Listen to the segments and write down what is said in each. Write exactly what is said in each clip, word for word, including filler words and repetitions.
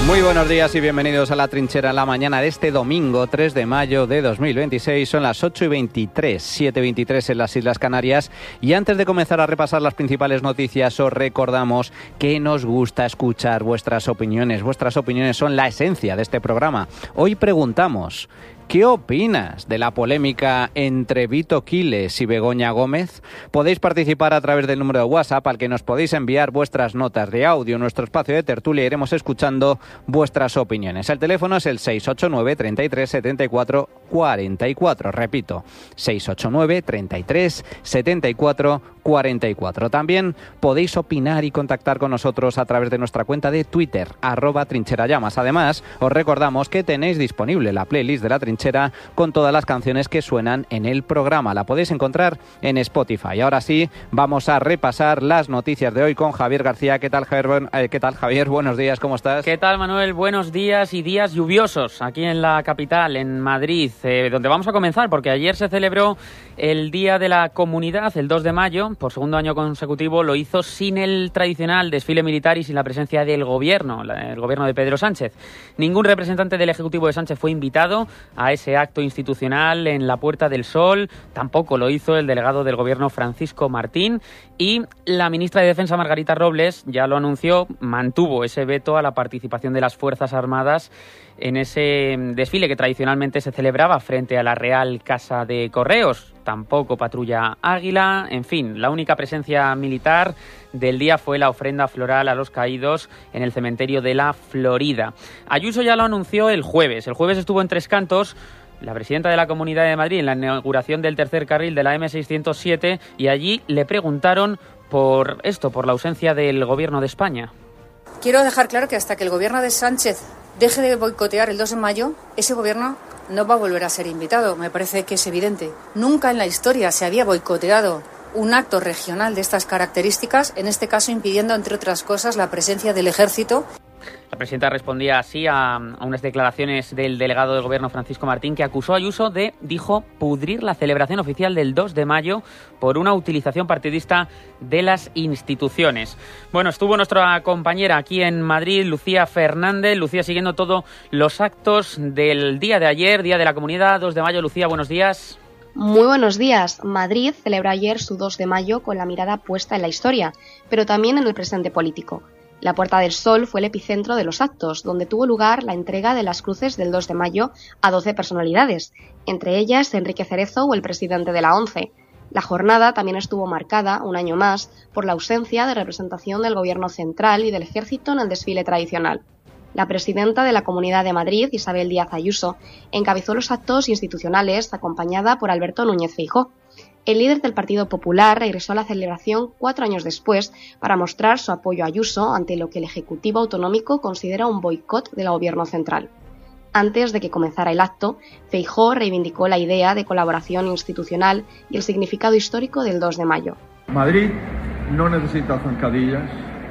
Muy buenos días y bienvenidos a La Trinchera en la mañana de este domingo tres de mayo de dos mil veintiséis. Son las ocho y veintitrés, siete y veintitrés en las Islas Canarias. Y antes de comenzar a repasar las principales noticias, os recordamos que nos gusta escuchar vuestras opiniones. Vuestras opiniones son la esencia de este programa. Hoy preguntamos: ¿qué opinas de la polémica entre Vito Quiles y Begoña Gómez? Podéis participar a través del número de WhatsApp al que nos podéis enviar vuestras notas de audio en nuestro espacio de tertulia. Iremos escuchando vuestras opiniones. El teléfono es el seis ocho nueve, treinta y tres, setenta y cuatro, cuarenta y cuatro. Repito, seis ocho nueve, treinta y tres, setenta y cuatro, cuarenta y cuatro. También podéis opinar y contactar con nosotros a través de nuestra cuenta de Twitter, arroba trincherallamas. Además, os recordamos que tenéis disponible la playlist de La Trinchera con todas las canciones que suenan en el programa. La podéis encontrar en Spotify. Ahora sí, vamos a repasar las noticias de hoy con Javier García. ¿Qué tal, Javier? Eh, ¿Qué tal, Javier? Buenos días, ¿cómo estás? ¿Qué tal, Manuel? Buenos días y días lluviosos aquí en la capital, en Madrid, eh, donde vamos a comenzar, porque ayer se celebró el Día de la Comunidad, el dos de mayo. Por segundo año consecutivo lo hizo sin el tradicional desfile militar y sin la presencia del gobierno, el gobierno de Pedro Sánchez. Ningún representante del Ejecutivo de Sánchez fue invitado a ese acto institucional en la Puerta del Sol. Tampoco lo hizo el delegado del gobierno, Francisco Martín, y la ministra de Defensa, Margarita Robles, ya lo anunció, mantuvo ese veto a la participación de las Fuerzas Armadas en ese desfile que tradicionalmente se celebraba frente a la Real Casa de Correos. Tampoco patrulla Águila. En fin, la única presencia militar del día fue la ofrenda floral a los caídos en el cementerio de la Florida. Ayuso ya lo anunció el jueves. El jueves estuvo en Tres Cantos la presidenta de la Comunidad de Madrid en la inauguración del tercer carril de la eme seiscientos siete, y allí le preguntaron por esto, por la ausencia del gobierno de España. Quiero dejar claro que hasta que el gobierno de Sánchez deje de boicotear el dos de mayo, ese gobierno no va a volver a ser invitado. Me parece que es evidente. Nunca en la historia se había boicoteado un acto regional de estas características, en este caso impidiendo, entre otras cosas, la presencia del ejército. La presidenta respondía así a, a unas declaraciones del delegado del gobierno, Francisco Martín, que acusó a Ayuso de, dijo, pudrir la celebración oficial del dos de mayo por una utilización partidista de las instituciones. Bueno, estuvo nuestra compañera aquí en Madrid, Lucía Fernández. Lucía, siguiendo todos los actos del día de ayer, Día de la Comunidad, dos de mayo. Lucía, buenos días. Muy buenos días. Madrid celebra ayer su dos de mayo con la mirada puesta en la historia, pero también en el presente político. La Puerta del Sol fue el epicentro de los actos, donde tuvo lugar la entrega de las cruces del dos de mayo a doce personalidades, entre ellas Enrique Cerezo, el presidente de la ONCE. La jornada también estuvo marcada, un año más, por la ausencia de representación del Gobierno central y del Ejército en el desfile tradicional. La presidenta de la Comunidad de Madrid, Isabel Díaz Ayuso, encabezó los actos institucionales acompañada por Alberto Núñez Feijóo. El líder del Partido Popular regresó a la celebración cuatro años después para mostrar su apoyo a Ayuso ante lo que el Ejecutivo Autonómico considera un boicot del Gobierno central. Antes de que comenzara el acto, Feijóo reivindicó la idea de colaboración institucional y el significado histórico del dos de mayo. Madrid no necesita zancadillas.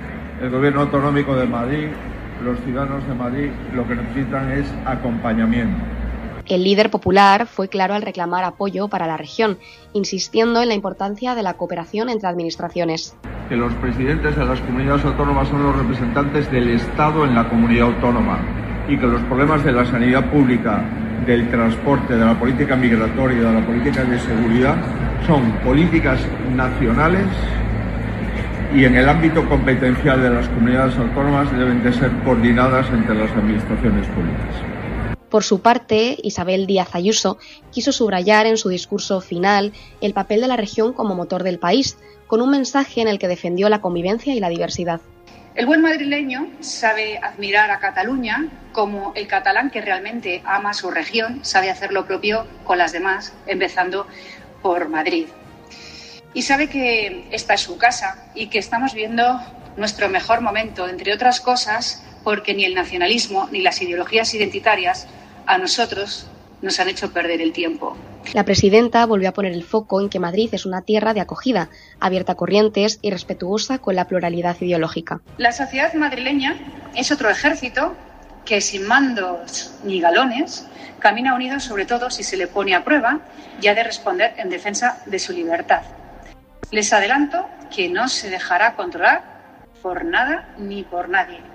El Gobierno Autonómico de Madrid, los ciudadanos de Madrid, lo que necesitan es acompañamiento. El líder popular fue claro al reclamar apoyo para la región, insistiendo en la importancia de la cooperación entre administraciones. Que los presidentes de las comunidades autónomas son los representantes del Estado en la comunidad autónoma y que los problemas de la sanidad pública, del transporte, de la política migratoria, de la política de seguridad son políticas nacionales y en el ámbito competencial de las comunidades autónomas deben de ser coordinadas entre las administraciones públicas. Por su parte, Isabel Díaz Ayuso quiso subrayar en su discurso final el papel de la región como motor del país, con un mensaje en el que defendió la convivencia y la diversidad. El buen madrileño sabe admirar a Cataluña como el catalán que realmente ama su región, sabe hacer lo propio con las demás, empezando por Madrid. Y sabe que esta es su casa y que estamos viendo nuestro mejor momento, entre otras cosas, porque ni el nacionalismo ni las ideologías identitarias a nosotros nos han hecho perder el tiempo. La presidenta volvió a poner el foco en que Madrid es una tierra de acogida, abierta a corrientes y respetuosa con la pluralidad ideológica. La sociedad madrileña es otro ejército que, sin mandos ni galones, camina unido sobre todo si se le pone a prueba y ha de responder en defensa de su libertad. Les adelanto que no se dejará controlar por nada ni por nadie,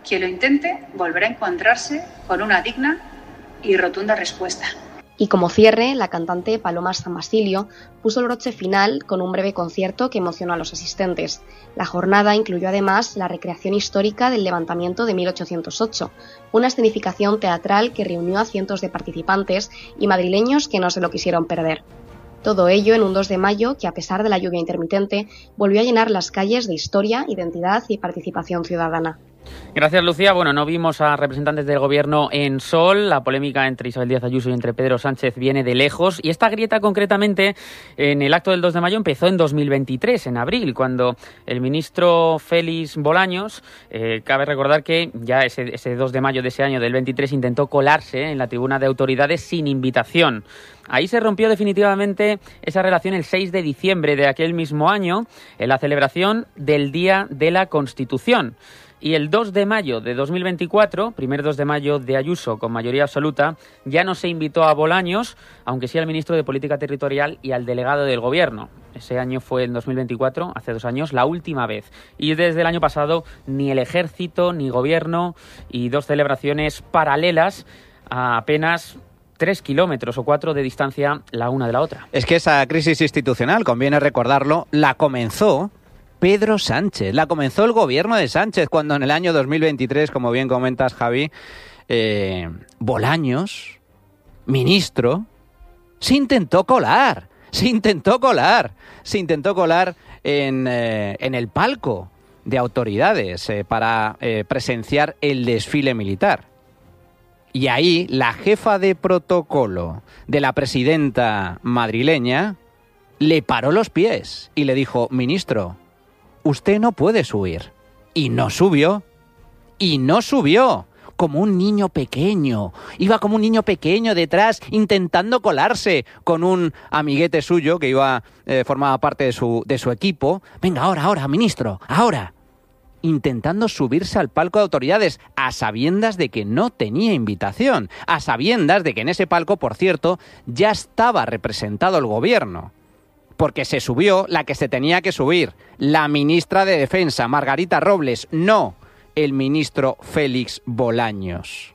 Quien lo intente volverá a encontrarse con una digna y rotunda respuesta. Y como cierre, la cantante Paloma San Basilio puso el broche final con un breve concierto que emocionó a los asistentes. La jornada incluyó además la recreación histórica del levantamiento de mil ochocientos ocho, una escenificación teatral que reunió a cientos de participantes y madrileños que no se lo quisieron perder. Todo ello en un dos de mayo que, a pesar de la lluvia intermitente, volvió a llenar las calles de historia, identidad y participación ciudadana. Gracias, Lucía. Bueno, no vimos a representantes del Gobierno en Sol. La polémica entre Isabel Díaz Ayuso y entre Pedro Sánchez viene de lejos. Y esta grieta, concretamente, en el acto del dos de mayo empezó en dos mil veintitrés, en abril, cuando el ministro Félix Bolaños, eh, cabe recordar que ya ese, ese dos de mayo de ese año, del veintitrés, intentó colarse en la tribuna de autoridades sin invitación. Ahí se rompió definitivamente esa relación el seis de diciembre de aquel mismo año, en la celebración del Día de la Constitución. Y el dos de mayo de dos mil veinticuatro, primer dos de mayo de Ayuso con mayoría absoluta, ya no se invitó a Bolaños, aunque sí al ministro de Política Territorial y al delegado del Gobierno. Ese año fue en dos mil veinticuatro, hace dos años, la última vez. Y desde el año pasado ni el Ejército ni Gobierno, y dos celebraciones paralelas a apenas tres kilómetros o cuatro de distancia la una de la otra. Es que esa crisis institucional, conviene recordarlo, la comenzó Pedro Sánchez, la comenzó el gobierno de Sánchez, cuando en el año dos mil veintitrés, como bien comentas, Javi, eh, Bolaños, ministro, se intentó colar, se intentó colar, se intentó colar en, eh, en el palco de autoridades eh, para eh, presenciar el desfile militar. Y ahí la jefa de protocolo de la presidenta madrileña le paró los pies y le dijo: ministro, usted no puede subir. Y no subió. Y no subió. Como un niño pequeño. Iba como un niño pequeño detrás intentando colarse con un amiguete suyo que iba eh, formaba parte de su, de su equipo. Venga, ahora, ahora, ministro, ahora. Intentando subirse al palco de autoridades a sabiendas de que no tenía invitación. A sabiendas de que en ese palco, por cierto, ya estaba representado el gobierno. Porque se subió la que se tenía que subir, la ministra de Defensa, Margarita Robles, no el ministro Félix Bolaños.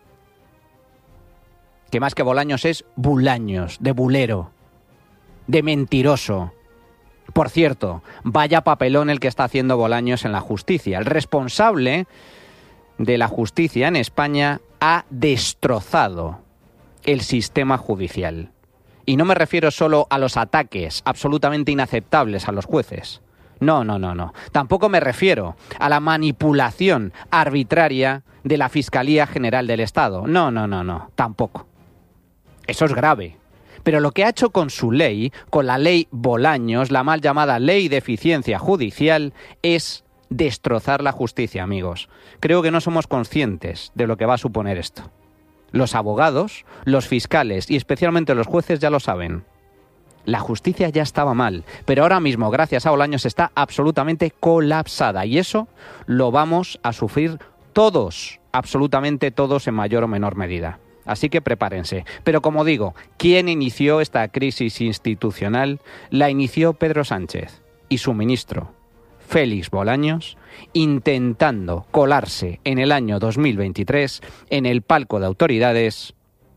Que más que Bolaños es Bulaños, de bulero, de mentiroso. Por cierto, vaya papelón el que está haciendo Bolaños en la justicia. El responsable de la justicia en España ha destrozado el sistema judicial. Y no me refiero solo a los ataques absolutamente inaceptables a los jueces. No, no, no, no. Tampoco me refiero a la manipulación arbitraria de la Fiscalía General del Estado. No, no, no, no. Tampoco. Eso es grave. Pero lo que ha hecho con su ley, con la ley Bolaños, la mal llamada Ley de Eficiencia Judicial, es destrozar la justicia, amigos. Creo que no somos conscientes de lo que va a suponer esto. Los abogados, los fiscales y especialmente los jueces ya lo saben. La justicia ya estaba mal, pero ahora mismo, gracias a Bolaños, está absolutamente colapsada. Y eso lo vamos a sufrir todos, absolutamente todos, en mayor o menor medida. Así que prepárense. Pero como digo, ¿quién inició esta crisis institucional? La inició Pedro Sánchez y su ministro, Félix Bolaños, intentando colarse en el año dos mil veintitrés en el palco de autoridades,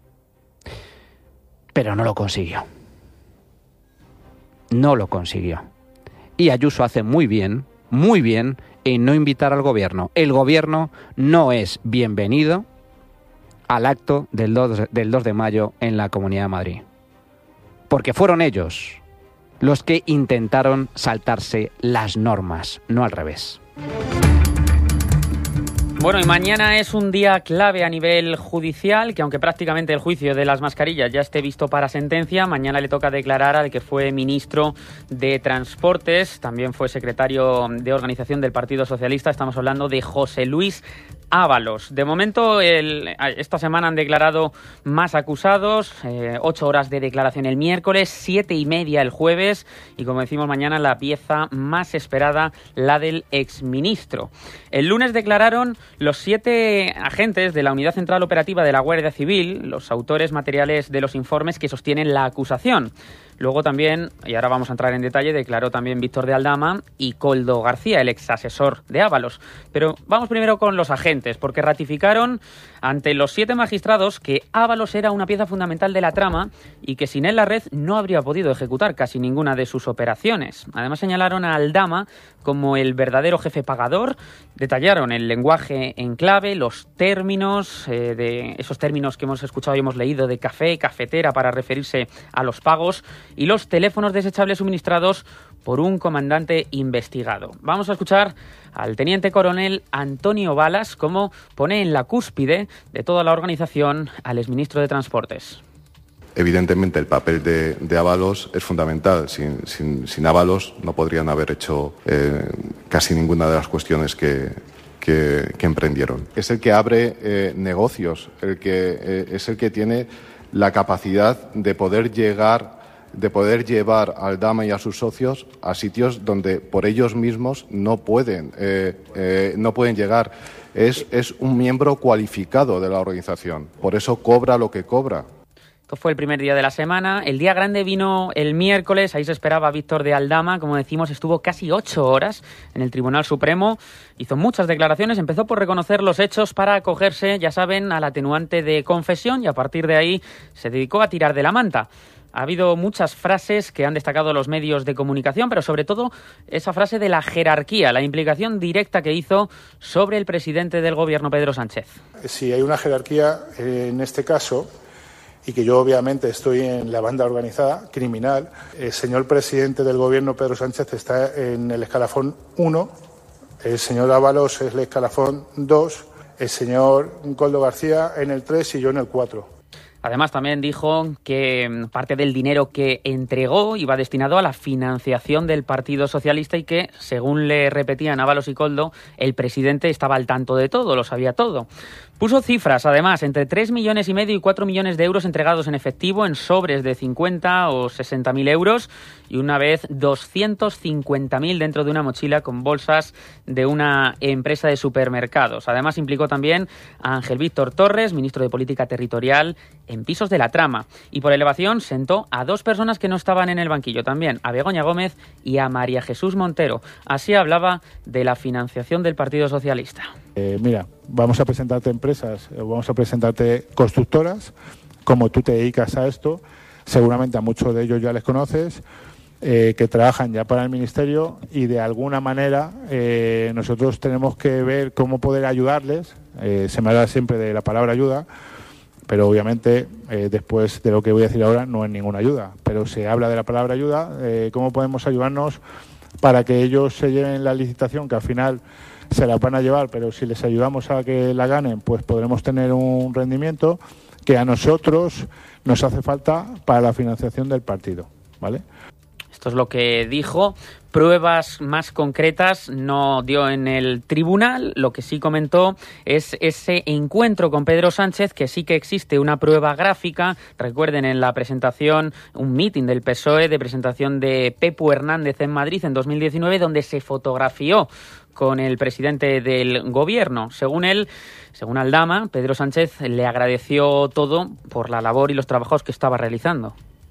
pero no lo consiguió. No lo consiguió. Y Ayuso hace muy bien, muy bien, en no invitar al gobierno. El gobierno no es bienvenido al acto del dos de mayo en la Comunidad de Madrid. Porque fueron ellos los que intentaron saltarse las normas, no al revés. Bueno, y mañana es un día clave a nivel judicial, que aunque prácticamente el juicio de las mascarillas ya esté visto para sentencia, mañana le toca declarar al que fue ministro de Transportes, también fue secretario de organización del Partido Socialista, estamos hablando de José Luis Ábalos. De momento, el, esta semana han declarado más acusados, eh, ocho horas de declaración el miércoles, siete y media el jueves, y como decimos mañana, la pieza más esperada, la del exministro. El lunes declararon los siete agentes de la Unidad Central Operativa de la Guardia Civil, los autores materiales de los informes que sostienen la acusación. Luego también, y ahora vamos a entrar en detalle, declaró también Víctor de Aldama y Koldo García, el ex asesor de Ábalos. Pero vamos primero con los agentes, porque ratificaron ante los siete magistrados que Ábalos era una pieza fundamental de la trama y que sin él la red no habría podido ejecutar casi ninguna de sus operaciones. Además señalaron a Aldama como el verdadero jefe pagador, detallaron el lenguaje en clave, los términos, eh, de esos términos que hemos escuchado y hemos leído de café, cafetera para referirse a los pagos, y los teléfonos desechables suministrados por un comandante investigado. Vamos a escuchar al teniente coronel Antonio Balas cómo pone en la cúspide de toda la organización al exministro de Transportes. Evidentemente el papel de, de Ábalos es fundamental. Sin, sin, sin Ábalos no podrían haber hecho eh, casi ninguna de las cuestiones que, que, que emprendieron. Es el que abre eh, negocios, el que, eh, es el que tiene la capacidad de poder llegar, de poder llevar a Aldama y a sus socios a sitios donde por ellos mismos no pueden, eh, eh, no pueden llegar. Es, es un miembro cualificado de la organización, por eso cobra lo que cobra. Esto fue el primer día de la semana. El día grande vino el miércoles, ahí se esperaba a Víctor de Aldama, como decimos, estuvo casi ocho horas en el Tribunal Supremo, hizo muchas declaraciones, empezó por reconocer los hechos para acogerse, ya saben, al atenuante de confesión y a partir de ahí se dedicó a tirar de la manta. Ha habido muchas frases que han destacado los medios de comunicación, pero sobre todo esa frase de la jerarquía, la implicación directa que hizo sobre el presidente del gobierno, Pedro Sánchez. Si hay una jerarquía en este caso, y que yo obviamente estoy en la banda organizada criminal, el señor presidente del gobierno, Pedro Sánchez, está en el escalafón uno, el señor Ábalos es el escalafón dos, el señor Koldo García en el tres y yo en el cuatro. Además, también dijo que parte del dinero que entregó iba destinado a la financiación del Partido Socialista y que, según le repetían Ábalos y Koldo, el presidente estaba al tanto de todo, lo sabía todo. Puso cifras, además, entre tres millones y medio y cuatro millones de euros entregados en efectivo en sobres de cincuenta o sesenta mil euros y una vez doscientos cincuenta mil dentro de una mochila con bolsas de una empresa de supermercados. Además, implicó también a Ángel Víctor Torres, ministro de Política Territorial, en pisos de la trama. Y por elevación sentó a dos personas que no estaban en el banquillo también, a Begoña Gómez y a María Jesús Montero. Así hablaba de la financiación del Partido Socialista. Eh, mira, vamos a presentarte empresas, vamos a presentarte constructoras, como tú te dedicas a esto, seguramente a muchos de ellos ya les conoces, eh, que trabajan ya para el Ministerio y de alguna manera eh, nosotros tenemos que ver cómo poder ayudarles, eh, se me habla siempre de la palabra ayuda, pero obviamente eh, después de lo que voy a decir ahora no es ninguna ayuda, pero se habla de la palabra ayuda, eh, cómo podemos ayudarnos para que ellos se lleven la licitación, que al final se la van a llevar, pero si les ayudamos a que la ganen, pues podremos tener un rendimiento que a nosotros nos hace falta para la financiación del partido, ¿vale? Esto es lo que dijo. Pruebas más concretas no dio en el tribunal. Lo que sí comentó es ese encuentro con Pedro Sánchez, que sí que existe una prueba gráfica. Recuerden, en la presentación, un mitin del P S O E de presentación de Pepu Hernández en Madrid en dos mil diecinueve, donde se fotografió con el presidente del gobierno. Según él, según Aldama, Pedro Sánchez le agradeció todo por la labor y los trabajos que estaba realizando.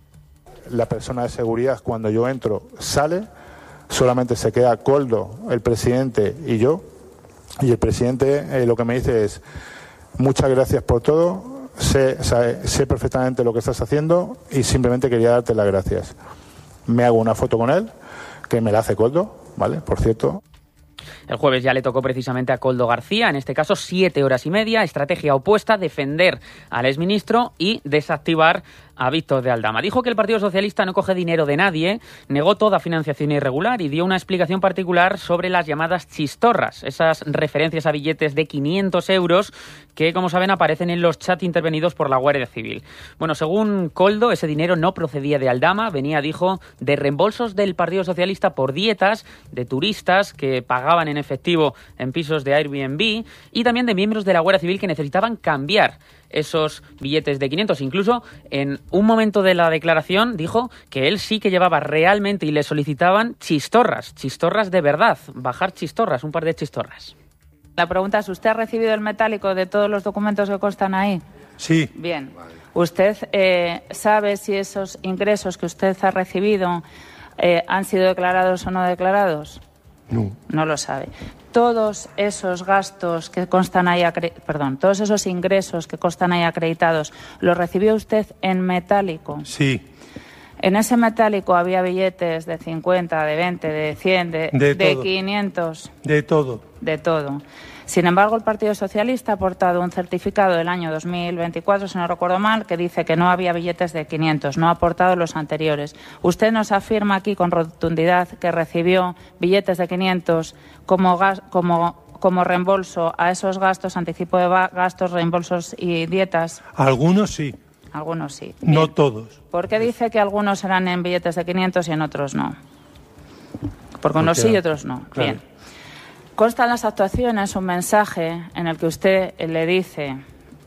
La persona de seguridad, cuando yo entro, sale, solamente se queda Koldo, el presidente y yo, y el presidente eh, lo que me dice es: muchas gracias por todo, sé, sé, sé perfectamente lo que estás haciendo y simplemente quería darte las gracias. Me hago una foto con él, que me la hace Koldo, ¿vale? Por cierto. El jueves ya le tocó precisamente a Koldo García, en este caso siete horas y media, estrategia opuesta, defender al exministro y desactivar a Víctor de Aldama. Dijo que el Partido Socialista no coge dinero de nadie, negó toda financiación irregular y dio una explicación particular sobre las llamadas chistorras, esas referencias a billetes de quinientos euros que, como saben, aparecen en los chats intervenidos por la Guardia Civil. Bueno, según Koldo, ese dinero no procedía de Aldama, venía, dijo, de reembolsos del Partido Socialista por dietas de turistas que pagaban en efectivo en pisos de Airbnb y también de miembros de la Guardia Civil que necesitaban cambiar esos billetes de quinientos. Incluso en un momento de la declaración dijo que él sí que llevaba realmente y le solicitaban chistorras, chistorras de verdad, bajar chistorras, un par de chistorras. La pregunta es, ¿usted ha recibido el metálico de todos los documentos que constan ahí? Sí. Bien. ¿Usted eh, sabe si esos ingresos que usted ha recibido eh, han sido declarados o no declarados? No. No lo sabe. Todos esos gastos que constan ahí, perdón, todos esos ingresos que constan ahí acreditados, ¿los recibió usted en metálico? Sí. En ese metálico había billetes de cincuenta, de veinte, de cien, de, de, de quinientos. De todo. De todo. Sin embargo, el Partido Socialista ha aportado un certificado del año dos mil veinticuatro, si no recuerdo mal, que dice que no había billetes de quinientos, no ha aportado los anteriores. Usted nos afirma aquí con rotundidad que recibió billetes de quinientos como, gas, como, como reembolso a esos gastos, anticipo de gastos, reembolsos y dietas. Algunos sí. Algunos sí. Bien. No todos. ¿Por qué dice que algunos eran en billetes de quinientos y en otros no? Porque unos sí y otros no. Claro. Bien. Consta en las actuaciones un mensaje en el que usted le dice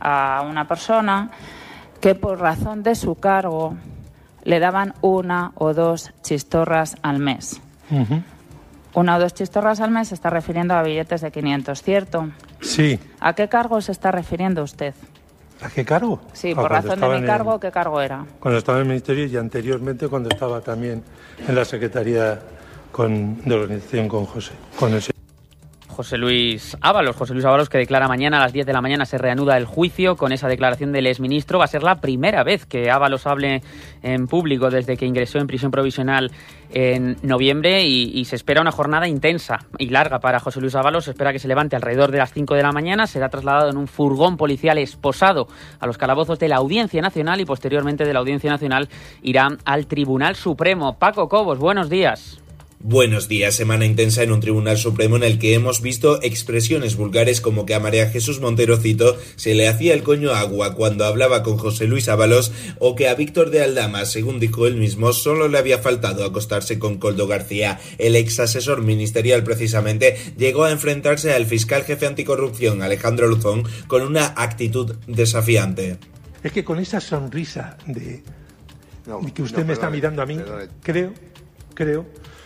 a una persona que por razón de su cargo le daban una o dos chistorras al mes. Uh-huh. Una o dos chistorras al mes se está refiriendo a billetes de quinientos, ¿cierto? Sí. ¿A qué cargo se está refiriendo usted? ¿A qué cargo? Sí, por ah, razón de mi cargo, el, ¿qué cargo era? Cuando estaba en el Ministerio y anteriormente cuando estaba también en la Secretaría con, de Organización con José, con el José Luis Ábalos. José Luis Ábalos, que declara mañana a las diez de la mañana se reanuda el juicio con esa declaración del exministro. Va a ser la primera vez que Ábalos hable en público desde que ingresó en prisión provisional en noviembre y, y se espera una jornada intensa y larga para José Luis Ábalos. Se espera que se levante alrededor de las cinco de la mañana. Será trasladado en un furgón policial esposado a los calabozos de la Audiencia Nacional y posteriormente de la Audiencia Nacional irá al Tribunal Supremo. Paco Cobos, buenos días. Buenos días. Semana intensa en un Tribunal Supremo en el que hemos visto expresiones vulgares como que a María Jesús Montero Cito se le hacía el coño agua cuando hablaba con José Luis Ábalos, o que a Víctor de Aldama, según dijo él mismo, solo le había faltado acostarse con Koldo García. El ex asesor ministerial precisamente llegó a enfrentarse al fiscal jefe anticorrupción Alejandro Luzón con una actitud desafiante. Es que con esa sonrisa de, no, de que usted no, me perdone, está mirando a mí, perdone. creo, creo...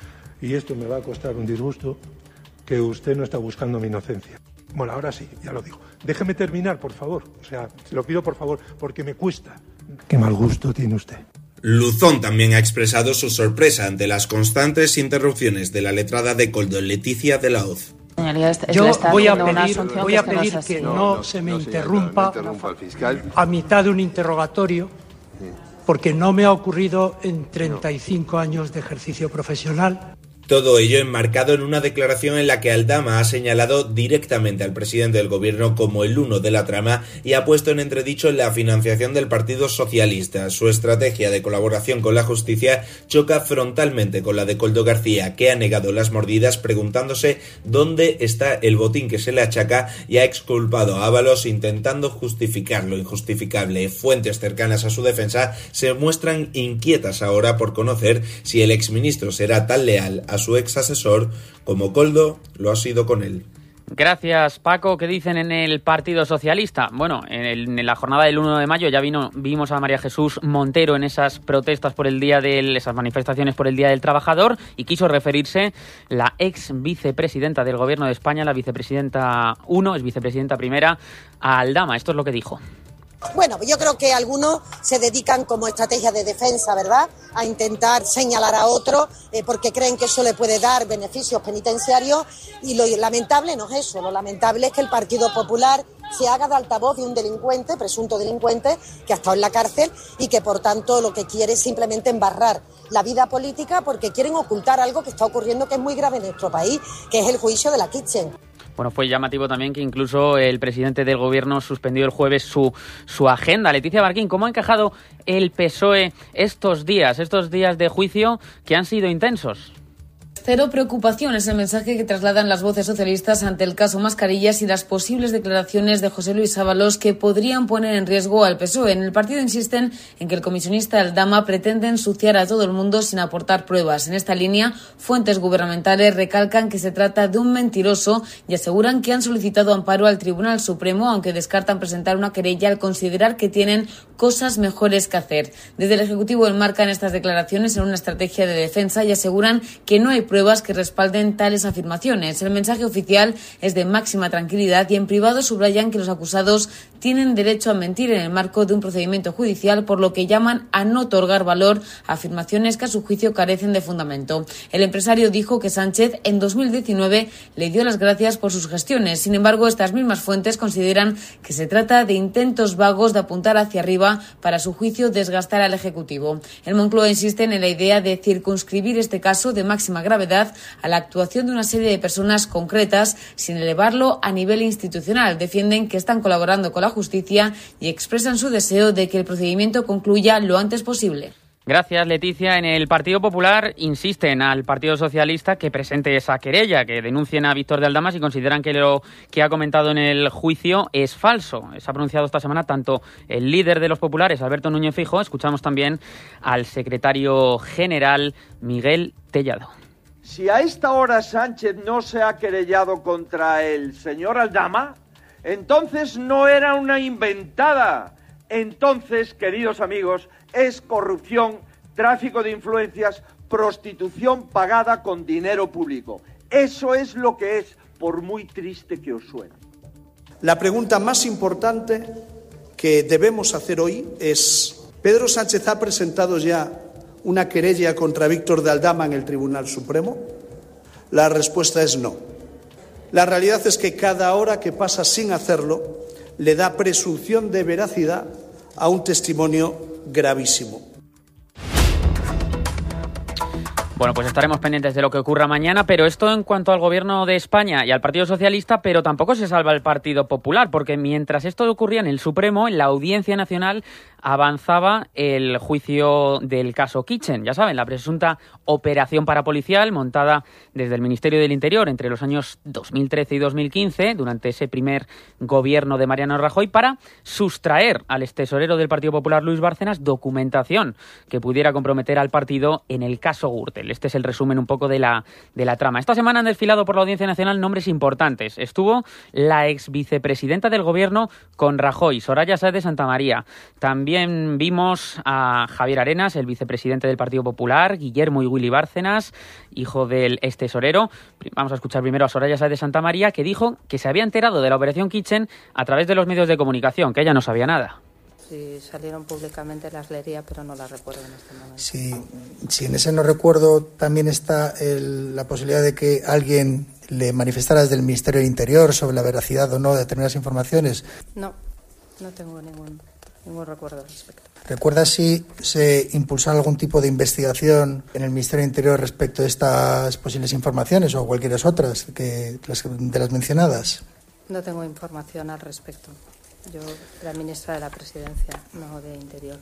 y esto me va a costar un disgusto, que usted no está buscando mi inocencia. Bueno, ahora sí, ya lo digo. Déjeme terminar, por favor. O sea, se lo pido por favor, porque me cuesta. Qué mal gusto tiene usted. Luzón también ha expresado su sorpresa ante las constantes interrupciones de la letrada de Koldo, Leticia de la Hoz. Yo voy a pedir, voy a pedir que no, no, no se me no, interrumpa, no, no interrumpa al fiscal a mitad de un interrogatorio, porque no me ha ocurrido en treinta y cinco años de ejercicio profesional. Todo ello enmarcado en una declaración en la que Aldama ha señalado directamente al presidente del gobierno como el uno de la trama y ha puesto en entredicho la financiación del Partido Socialista. Su estrategia de colaboración con la justicia choca frontalmente con la de Koldo García, que ha negado las mordidas preguntándose dónde está el botín que se le achaca y ha exculpado a Ábalos intentando justificar lo injustificable. Fuentes cercanas a su defensa se muestran inquietas ahora por conocer si el exministro será tan leal a su ex asesor como Koldo lo ha sido con él. Gracias, Paco. ¿Qué dicen en el Partido Socialista? Bueno, en, el, en la jornada del uno de mayo ya vino, vimos a María Jesús Montero en esas protestas por el día del, esas manifestaciones por el Día del Trabajador, y quiso referirse la ex vicepresidenta del Gobierno de España, la vicepresidenta uno, es vicepresidenta primera, a Aldama. Esto es lo que dijo. Bueno, yo creo que algunos se dedican como estrategia de defensa, ¿verdad?, a intentar señalar a otro eh, porque creen que eso le puede dar beneficios penitenciarios, y lo lamentable no es eso, lo lamentable es que el Partido Popular se haga de altavoz de un delincuente, presunto delincuente, que ha estado en la cárcel y que por tanto lo que quiere es simplemente embarrar la vida política porque quieren ocultar algo que está ocurriendo que es muy grave en nuestro país, que es el juicio de la Kitchen. Bueno, fue llamativo también que incluso el presidente del gobierno suspendió el jueves su, su agenda. Leticia Barquín, ¿cómo ha encajado el P S O E estos días, estos días de juicio que han sido intensos? Cero preocupación es el mensaje que trasladan las voces socialistas ante el caso Mascarillas y las posibles declaraciones de José Luis Ábalos que podrían poner en riesgo al P S O E. En el partido insisten en que el comisionista Aldama pretende ensuciar a todo el mundo sin aportar pruebas. En esta línea, fuentes gubernamentales recalcan que se trata de un mentiroso y aseguran que han solicitado amparo al Tribunal Supremo, aunque descartan presentar una querella al considerar que tienen cosas mejores que hacer. Desde el Ejecutivo enmarcan estas declaraciones en una estrategia de defensa y aseguran que no hay pruebas que respalden tales afirmaciones. El mensaje oficial es de máxima tranquilidad y en privado subrayan que los acusados tienen derecho a mentir en el marco de un procedimiento judicial, por lo que llaman a no otorgar valor a afirmaciones que a su juicio carecen de fundamento. El empresario dijo que Sánchez en dos mil diecinueve le dio las gracias por sus gestiones. Sin embargo, estas mismas fuentes consideran que se trata de intentos vagos de apuntar hacia arriba para, a su juicio, desgastar al Ejecutivo. El Moncloa insiste en la idea de circunscribir este caso de máxima gravedad a la actuación de una serie de personas concretas sin elevarlo a nivel institucional. Defienden que están colaborando con la justicia y expresan su deseo de que el procedimiento concluya lo antes posible. Gracias, Leticia. En el Partido Popular insisten al Partido Socialista que presente esa querella, que denuncien a Víctor de Aldama si consideran que lo que ha comentado en el juicio es falso. Se ha pronunciado esta semana tanto el líder de los populares, Alberto Núñez Feijóo. Escuchamos también al secretario general, Miguel Tellado. Si a esta hora Sánchez no se ha querellado contra el señor Aldama, entonces no era una inventada. Entonces, queridos amigos, es corrupción, tráfico de influencias, prostitución pagada con dinero público. Eso es lo que es, por muy triste que os suene. La pregunta más importante que debemos hacer hoy es: ¿Pedro Sánchez ha presentado ya una querella contra Víctor de Aldama en el Tribunal Supremo? La respuesta es no. La realidad es que cada hora que pasa sin hacerlo le da presunción de veracidad a un testimonio gravísimo. Bueno, pues estaremos pendientes de lo que ocurra mañana, pero esto en cuanto al Gobierno de España y al Partido Socialista, pero tampoco se salva el Partido Popular, porque mientras esto ocurría en el Supremo, en la Audiencia Nacional avanzaba el juicio del caso Kitchen. Ya saben, la presunta operación parapolicial montada desde el Ministerio del Interior entre los años dos mil trece y dos mil quince, durante ese primer gobierno de Mariano Rajoy, para sustraer al extesorero del Partido Popular, Luis Bárcenas, documentación que pudiera comprometer al partido en el caso Gürtel. Este es el resumen un poco de la, de la trama. Esta semana han desfilado por la Audiencia Nacional nombres importantes. Estuvo la ex vicepresidenta del Gobierno con Rajoy, Soraya Sáez de Santamaría. También vimos a Javier Arenas, el vicepresidente del Partido Popular, Guillermo y Willy Bárcenas, hijo del ex tesorero. Vamos a escuchar primero a Soraya Sáez de Santamaría, que dijo que se había enterado de la operación Kitchen a través de los medios de comunicación, que ella no sabía nada. Si salieron públicamente las leería, pero no las recuerdo en este momento. Sí, si en ese no recuerdo también está el, la posibilidad de que alguien le manifestara desde el Ministerio del Interior sobre la veracidad o no de determinadas informaciones. No, no tengo ningún, ningún recuerdo al respecto. ¿Recuerda si se impulsó algún tipo de investigación en el Ministerio del Interior respecto de estas posibles informaciones o cualquiera otras que, de las mencionadas? No tengo información al respecto. Yo, la ministra de la Presidencia, no de Interior.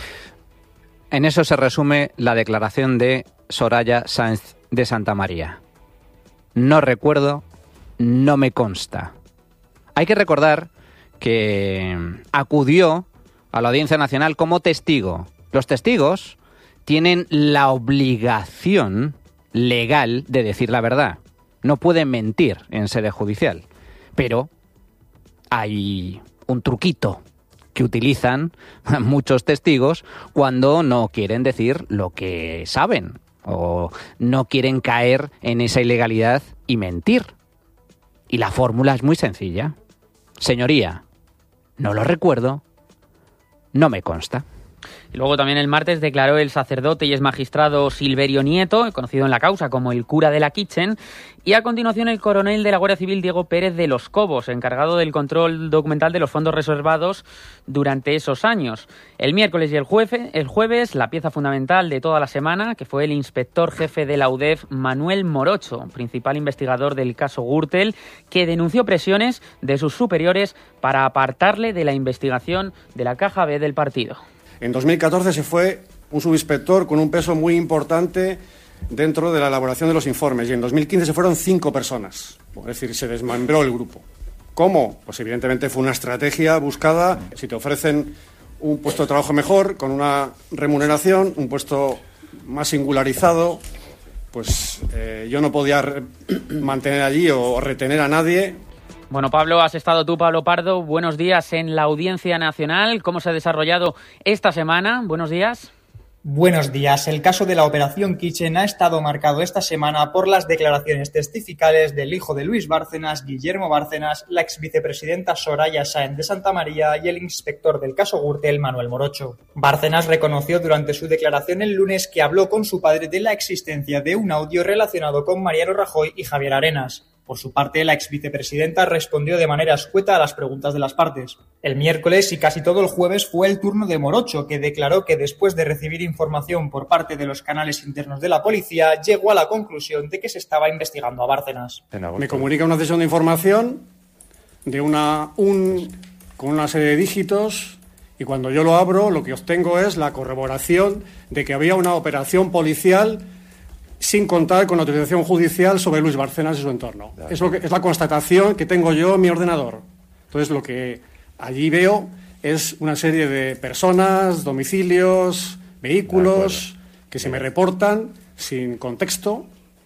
En eso se resume la declaración de Soraya Sáez de Santamaría. No recuerdo, no me consta. Hay que recordar que acudió a la Audiencia Nacional como testigo. Los testigos tienen la obligación legal de decir la verdad. No pueden mentir en sede judicial. Pero hay un truquito que utilizan muchos testigos cuando no quieren decir lo que saben o no quieren caer en esa ilegalidad y mentir. Y la fórmula es muy sencilla. Señoría, no lo recuerdo, no me consta. Y luego también el martes declaró el sacerdote y ex magistrado Silverio Nieto, conocido en la causa como el cura de la Kitchen, y a continuación el coronel de la Guardia Civil Diego Pérez de los Cobos, encargado del control documental de los fondos reservados durante esos años. El miércoles y el jueves, el jueves la pieza fundamental de toda la semana, que fue el inspector jefe de la U D E F, Manuel Morocho, principal investigador del caso Gürtel, que denunció presiones de sus superiores para apartarle de la investigación de la caja B del partido. En dos mil catorce se fue un subinspector con un peso muy importante dentro de la elaboración de los informes y en dos mil quince se fueron cinco personas, es decir, se desmembró el grupo. ¿Cómo? Pues evidentemente fue una estrategia buscada. Si te ofrecen un puesto de trabajo mejor, con una remuneración, un puesto más singularizado, pues eh, yo no podía re- mantener allí o retener a nadie. Bueno, Pablo, has estado tú, Pablo Pardo. Buenos días en la Audiencia Nacional. ¿Cómo se ha desarrollado esta semana? Buenos días. Buenos días. El caso de la Operación Kitchen ha estado marcado esta semana por las declaraciones testificales del hijo de Luis Bárcenas, Guillermo Bárcenas, la exvicepresidenta Soraya Sáenz de Santamaría y el inspector del caso Gürtel, Manuel Morocho. Bárcenas reconoció durante su declaración el lunes que habló con su padre de la existencia de un audio relacionado con Mariano Rajoy y Javier Arenas. Por su parte, la exvicepresidenta respondió de manera escueta a las preguntas de las partes. El miércoles y casi todo el jueves fue el turno de Morocho, que declaró que después de recibir información por parte de los canales internos de la policía, llegó a la conclusión de que se estaba investigando a Bárcenas. Me comunica una sesión de información de una, un, con una serie de dígitos y cuando yo lo abro lo que obtengo es la corroboración de que había una operación policial sin contar con la autorización judicial sobre Luis Bárcenas y su entorno. Es, lo que, es la constatación que tengo yo en mi ordenador. Entonces, lo que allí veo es una serie de personas, domicilios, vehículos que se me reportan sin contexto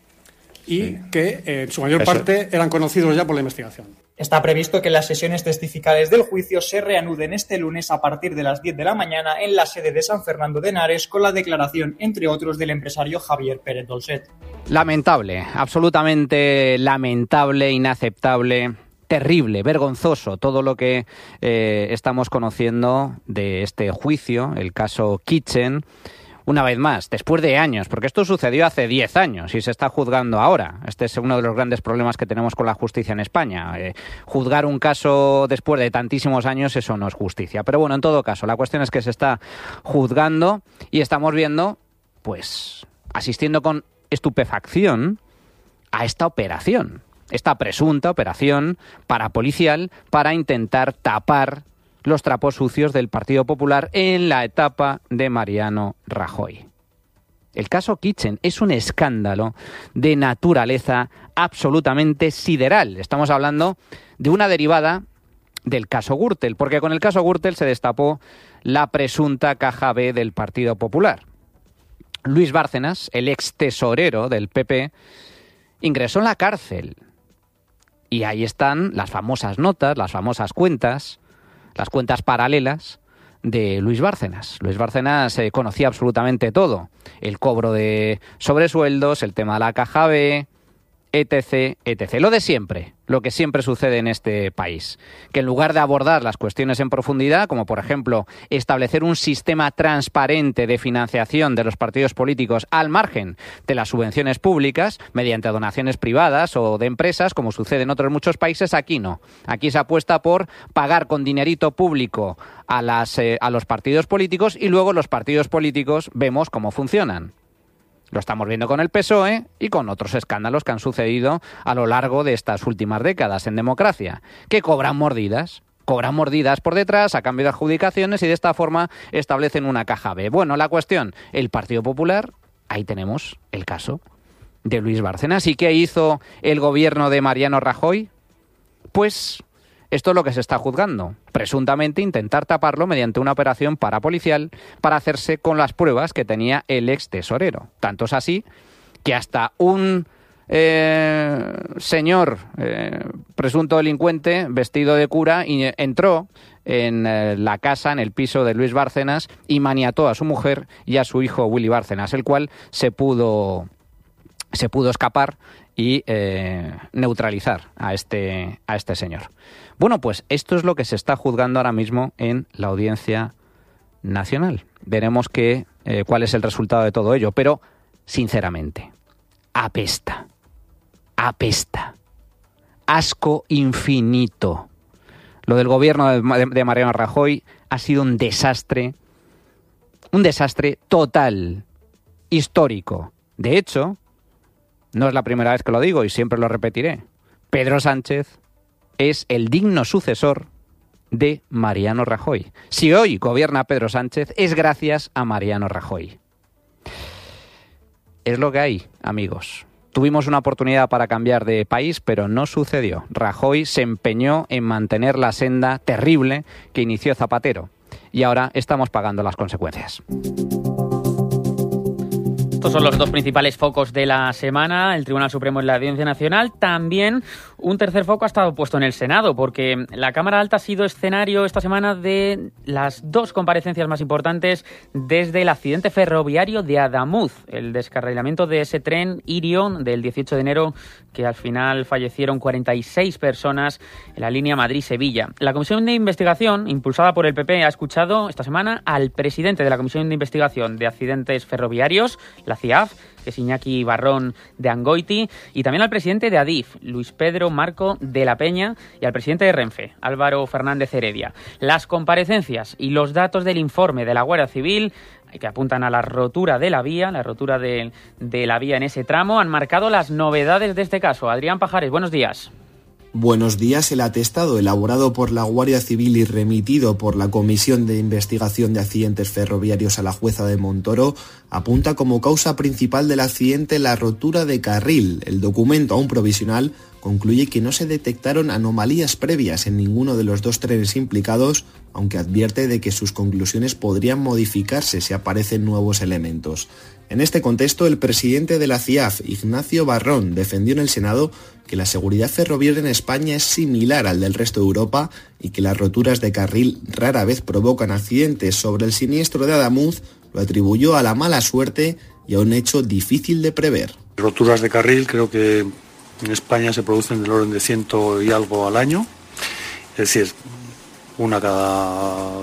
y sí. que eh, en su mayor Eso. parte eran conocidos ya por la investigación. Está previsto que las sesiones testificales del juicio se reanuden este lunes a partir de las diez de la mañana en la sede de San Fernando de Henares con la declaración, entre otros, del empresario Javier Pérez Dolcet. Lamentable, absolutamente lamentable, inaceptable, terrible, vergonzoso todo lo que eh, estamos conociendo de este juicio, el caso Kitchen. Una vez más, después de años, porque esto sucedió hace diez años y se está juzgando ahora. Este es uno de los grandes problemas que tenemos con la justicia en España. Eh, juzgar un caso después de tantísimos años, eso no es justicia. Pero bueno, en todo caso, la cuestión es que se está juzgando y estamos viendo, pues, asistiendo con estupefacción a esta operación, esta presunta operación parapolicial para intentar tapar los trapos sucios del Partido Popular en la etapa de Mariano Rajoy. El caso Kitchen es un escándalo de naturaleza absolutamente sideral. Estamos hablando de una derivada del caso Gürtel, porque con el caso Gürtel se destapó la presunta caja B del Partido Popular. Luis Bárcenas, el ex tesorero del P P, ingresó en la cárcel. Y ahí están las famosas notas, las famosas cuentas, las cuentas paralelas de Luis Bárcenas. Luis Bárcenas eh, conocía absolutamente todo. El cobro de sobresueldos, el tema de la caja B, etc, etcétera. Lo de siempre, lo que siempre sucede en este país. Que en lugar de abordar las cuestiones en profundidad, como por ejemplo establecer un sistema transparente de financiación de los partidos políticos al margen de las subvenciones públicas, mediante donaciones privadas o de empresas, como sucede en otros muchos países, aquí no. Aquí se apuesta por pagar con dinerito público a, las, eh, a los partidos políticos y luego los partidos políticos vemos cómo funcionan. Lo estamos viendo con el P S O E y con otros escándalos que han sucedido a lo largo de estas últimas décadas en democracia, que cobran mordidas, cobran mordidas por detrás a cambio de adjudicaciones y de esta forma establecen una caja B. Bueno, la cuestión, el Partido Popular, ahí tenemos el caso de Luis Bárcenas. ¿Y qué hizo el gobierno de Mariano Rajoy? Pues esto es lo que se está juzgando. Presuntamente intentar taparlo mediante una operación parapolicial para hacerse con las pruebas que tenía el ex tesorero. Tanto es así que hasta un eh, señor eh, presunto delincuente vestido de cura y entró en eh, la casa, en el piso de Luis Bárcenas y maniató a su mujer y a su hijo Willy Bárcenas, el cual se pudo, se pudo escapar y eh, neutralizar a este, a este señor. Bueno, pues esto es lo que se está juzgando ahora mismo en la Audiencia Nacional. Veremos qué, eh, cuál es el resultado de todo ello, pero, sinceramente, apesta, apesta, asco infinito. Lo del gobierno de, de Mariano Rajoy ha sido un desastre, un desastre total, histórico. De hecho, no es la primera vez que lo digo y siempre lo repetiré. Pedro Sánchez es el digno sucesor de Mariano Rajoy. Si hoy gobierna Pedro Sánchez, es gracias a Mariano Rajoy. Es lo que hay, amigos. Tuvimos una oportunidad para cambiar de país, pero no sucedió. Rajoy se empeñó en mantener la senda terrible que inició Zapatero. Y ahora estamos pagando las consecuencias. Estos son los dos principales focos de la semana, el Tribunal Supremo y la Audiencia Nacional. También un tercer foco ha estado puesto en el Senado, porque la Cámara Alta ha sido escenario esta semana de las dos comparecencias más importantes desde el accidente ferroviario de Adamuz, el descarrilamiento de ese tren Irio del dieciocho de enero, que al final fallecieron cuarenta y seis personas en la línea Madrid-Sevilla. La Comisión de Investigación, impulsada por el P P, ha escuchado esta semana al presidente de la Comisión de Investigación de Accidentes Ferroviarios, la C I A F, que es Iñaki Barrón de Angoiti, y también al presidente de Adif, Luis Pedro Marco de la Peña, y al presidente de Renfe, Álvaro Fernández Heredia. Las comparecencias y los datos del informe de la Guardia Civil, que apuntan a la rotura de la vía, la rotura de, de la vía en ese tramo, han marcado las novedades de este caso. Adrián Pajares, buenos días. Buenos días. El atestado elaborado por la Guardia Civil y remitido por la Comisión de Investigación de Accidentes Ferroviarios a la jueza de Montoro apunta como causa principal del accidente la rotura de carril. El documento, aún provisional, concluye que no se detectaron anomalías previas en ninguno de los dos trenes implicados, aunque advierte de que sus conclusiones podrían modificarse si aparecen nuevos elementos. En este contexto, el presidente de la C I A F, Ignacio Barrón, defendió en el Senado que la seguridad ferroviaria en España es similar al del resto de Europa y que las roturas de carril rara vez provocan accidentes. Sobre el siniestro de Adamuz, lo atribuyó a la mala suerte y a un hecho difícil de prever. Roturas de carril creo que en España se producen del orden de ciento y algo al año, es decir, una cada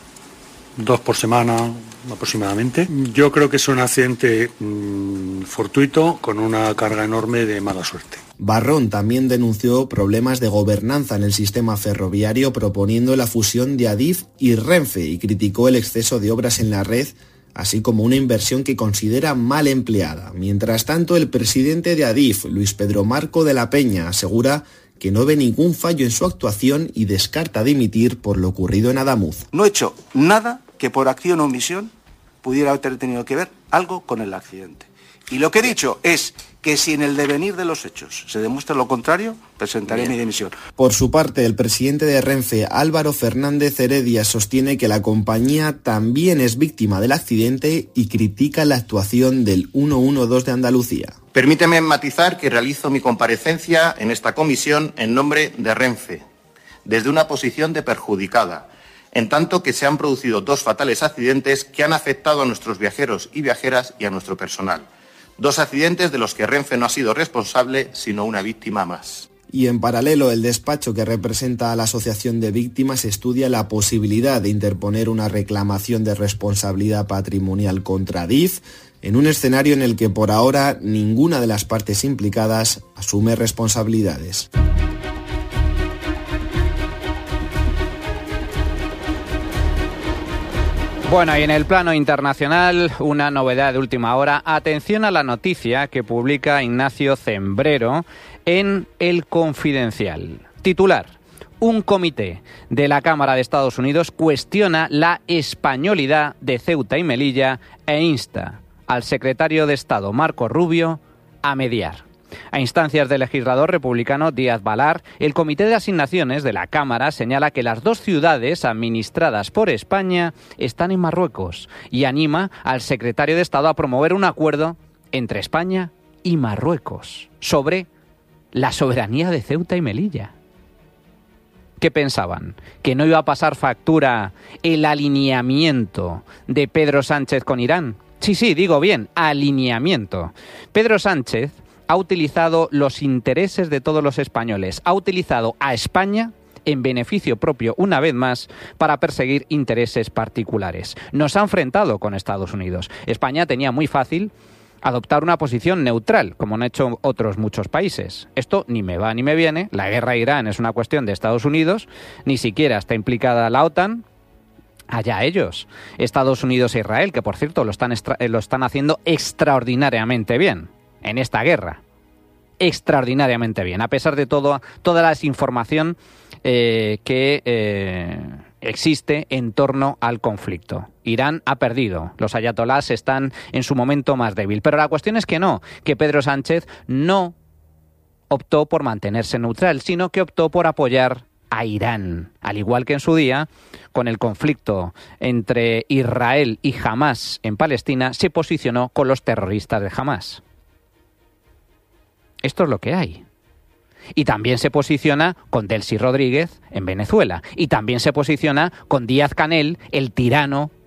dos por semana aproximadamente. Yo creo que es un accidente mmm, fortuito con una carga enorme de mala suerte. Barrón también denunció problemas de gobernanza en el sistema ferroviario, proponiendo la fusión de Adif y Renfe, y criticó el exceso de obras en la red, así como una inversión que considera mal empleada. Mientras tanto, el presidente de Adif, Luis Pedro Marco de la Peña, asegura que no ve ningún fallo en su actuación y descarta dimitir por lo ocurrido en Adamuz. No he hecho nada que por acción o omisión pudiera haber tenido que ver algo con el accidente. Y lo que he dicho es que si en el devenir de los hechos se demuestra lo contrario, presentaré Bien. mi dimisión. Por su parte, el presidente de Renfe, Álvaro Fernández Heredia, sostiene que la compañía también es víctima del accidente y critica la actuación del ciento doce de Andalucía. Permíteme matizar que realizo mi comparecencia en esta comisión en nombre de Renfe, desde una posición de perjudicada, en tanto que se han producido dos fatales accidentes que han afectado a nuestros viajeros y viajeras y a nuestro personal. Dos accidentes de los que Renfe no ha sido responsable, sino una víctima más. Y en paralelo, el despacho que representa a la Asociación de Víctimas estudia la posibilidad de interponer una reclamación de responsabilidad patrimonial contra Adif, en un escenario en el que por ahora ninguna de las partes implicadas asume responsabilidades. Bueno, y en el plano internacional, una novedad de última hora. Atención a la noticia que publica Ignacio Zembrero en El Confidencial. Titular: un comité de la Cámara de Estados Unidos cuestiona la españolidad de Ceuta y Melilla e insta al secretario de Estado, Marco Rubio, a mediar. A instancias del legislador republicano Díaz Balar, el Comité de Asignaciones de la Cámara señala que las dos ciudades administradas por España están en Marruecos y anima al secretario de Estado a promover un acuerdo entre España y Marruecos sobre la soberanía de Ceuta y Melilla. ¿Qué pensaban? ¿Que no iba a pasar factura el alineamiento de Pedro Sánchez con Irán? Sí, sí, digo bien, alineamiento. Pedro Sánchez ha utilizado los intereses de todos los españoles, ha utilizado a España en beneficio propio, una vez más, para perseguir intereses particulares. Nos ha enfrentado con Estados Unidos. España tenía muy fácil adoptar una posición neutral, como han hecho otros muchos países. Esto ni me va ni me viene. La guerra a Irán es una cuestión de Estados Unidos, ni siquiera está implicada la OTAN. Allá ellos. Estados Unidos e Israel, que por cierto lo están, extra- lo están haciendo extraordinariamente bien en esta guerra. Extraordinariamente bien, a pesar de todo, toda la desinformación eh, que eh, existe en torno al conflicto. Irán ha perdido, los ayatolás están en su momento más débil. Pero la cuestión es que no, que Pedro Sánchez no optó por mantenerse neutral, sino que optó por apoyar a Irán, al igual que en su día, con el conflicto entre Israel y Hamás en Palestina, se posicionó con los terroristas de Hamás. Esto es lo que hay. Y también se posiciona con Delcy Rodríguez en Venezuela. Y también se posiciona con Díaz-Canel, el tirano